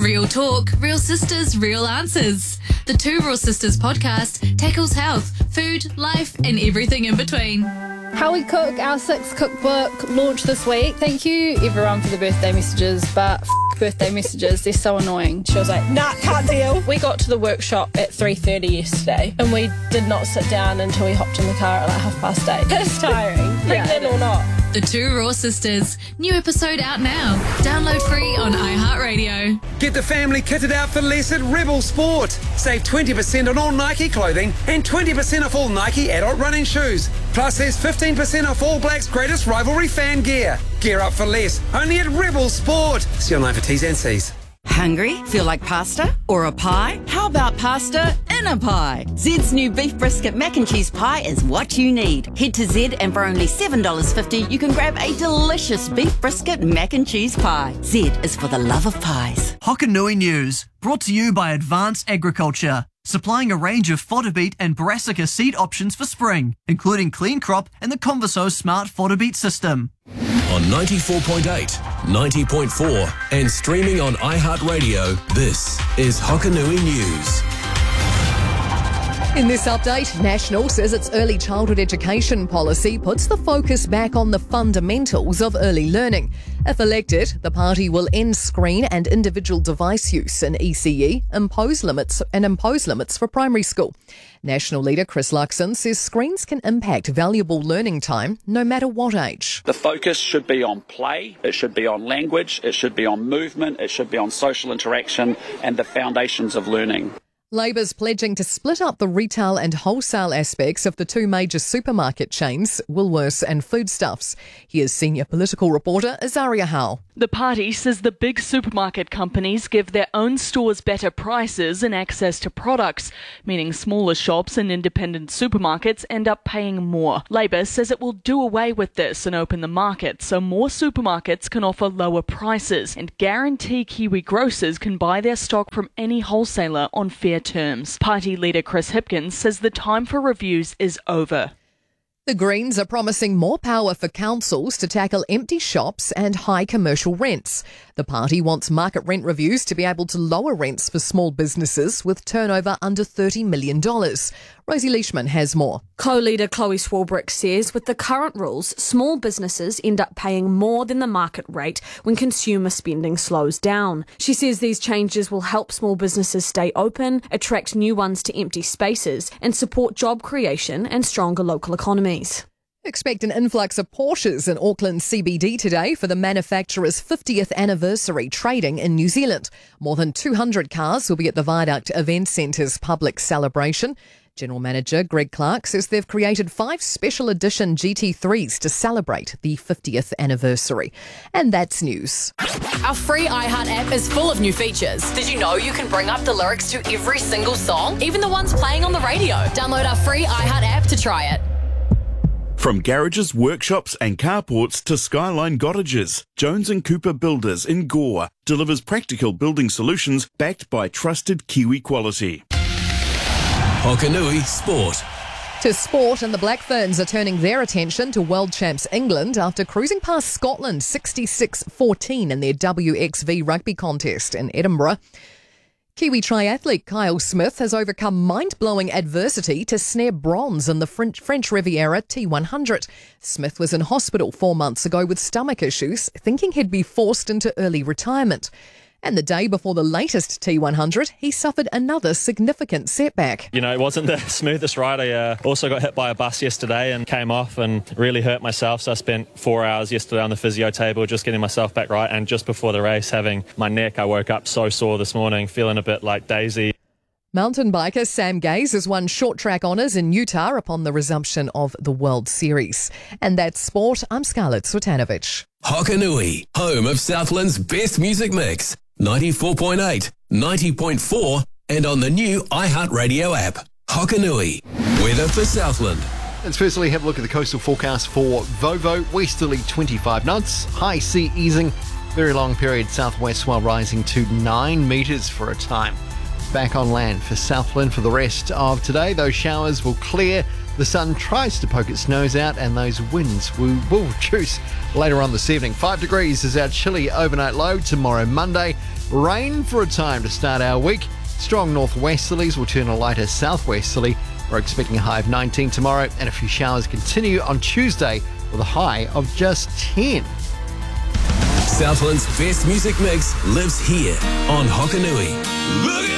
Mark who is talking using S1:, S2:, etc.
S1: Real talk, real sisters, real answers. The Two Raw Sisters podcast tackles health, food, life, and everything in between.
S2: How We Cook, our 6th cookbook, launched this week. Thank you, everyone, for the birthday messages, but birthday messages, they're so annoying. She was like, nah, can't deal. We got to the workshop at 3:30 yesterday, and we did not sit down until we hopped in the car at like 8:30. It's tiring, pregnant or not.
S1: The Two Raw Sisters. New episode out now. Download free on iHeartRadio.
S3: Get the family kitted out for less at Rebel Sport. Save 20% on all Nike clothing and 20% off all Nike adult running shoes. Plus, there's 15% off All Blacks' greatest rivalry fan gear. Gear up for less, only at Rebel Sport. See online for T's and C's.
S4: Hungry? Feel like pasta? Or a pie? How about pasta in a pie? Zed's new beef brisket mac and cheese pie is what you need. Head to Zed and for only $7.50 you can grab a delicious beef brisket mac and cheese pie. Zed is for the love of pies.
S5: Hokanui News, brought to you by Advanced Agriculture, supplying a range of fodder beet and brassica seed options for spring, including Clean Crop and the Converso Smart Fodder Beet System.
S6: On 94.8, 90.4 and streaming on iHeartRadio, this is Hokanui News.
S7: In this update, National says its early childhood education policy puts the focus back on the fundamentals of early learning. If elected, the party will end screen and individual device use in ECE, impose limits for primary school. National leader Chris Luxon says screens can impact valuable learning time no matter what age.
S8: The focus should be on play, it should be on language, it should be on movement, it should be on social interaction and the foundations of learning.
S7: Labor's pledging to split up the retail and wholesale aspects of the two major supermarket chains, Woolworths and Foodstuffs. Here's senior political reporter Azaria Howe.
S9: The party says the big supermarket companies give their own stores better prices and access to products, meaning smaller shops and independent supermarkets end up paying more. Labor says it will do away with this and open the market so more supermarkets can offer lower prices and guarantee Kiwi grocers can buy their stock from any wholesaler on fair terms. Party leader Chris Hipkins says the time for reviews is over.
S7: The Greens are promising more power for councils to tackle empty shops and high commercial rents. The party wants market rent reviews to be able to lower rents for small businesses with turnover under $30 million. Rosie Leishman has more.
S10: Co-leader Chloe Swarbrick says with the current rules, small businesses end up paying more than the market rate when consumer spending slows down. She says these changes will help small businesses stay open, attract new ones to empty spaces, and support job creation and stronger local economies.
S7: Expect an influx of Porsches in Auckland CBD today for the manufacturer's 50th anniversary trading in New Zealand. More than 200 cars will be at the Viaduct Event Centre's public celebration. General Manager Greg Clark says they've created 5 special edition GT3s to celebrate the 50th anniversary. And that's news.
S11: Our free iHeart app is full of new features. Did you know you can bring up the lyrics to every single song, even the ones playing on the radio? Download our free iHeart app to try it.
S12: From garages, workshops and carports to Skyline Cottages, Jones & Cooper Builders in Gore delivers practical building solutions backed by trusted Kiwi quality.
S6: Hokanui Sport.
S7: To sport, and the Black Ferns are turning their attention to world champs England after cruising past Scotland 66-14 in their WXV rugby contest in Edinburgh. Kiwi triathlete Kyle Smith has overcome mind-blowing adversity to snare bronze in the French Riviera T100. Smith was in hospital 4 months ago with stomach issues, thinking he'd be forced into early retirement. And the day before the latest T100, he suffered another significant setback.
S13: You know, it wasn't the smoothest ride. I also got hit by a bus yesterday and came off and really hurt myself. So I spent 4 hours yesterday on the physio table just getting myself back right. And just before the race, having my neck, I woke up so sore this morning, feeling a bit like Daisy.
S7: Mountain biker Sam Gaze has won short track honours in Utah upon the resumption of the World Series. And that's sport. I'm Scarlett Swetanovich.
S6: Hokanui, home of Southland's best music mix. 94.8, 90.4 and on the new iHeartRadio app. Hokanui, weather for Southland.
S14: Let's firstly have a look at the coastal forecast for Vovo. Westerly 25 knots, high sea easing, very long period southwest swell rising to 9 metres for a time. Back on land for Southland for the rest of today. Those showers will clear. The sun tries to poke its nose out and those winds will reduce later on this evening. 5 degrees is our chilly overnight low tomorrow Monday. Rain for a time to start our week. Strong northwesterlies will turn a lighter southwesterly. We're expecting a high of 19 tomorrow, and a few showers continue on Tuesday with a high of just 10.
S6: Southland's best music mix lives here on Hokanui. Look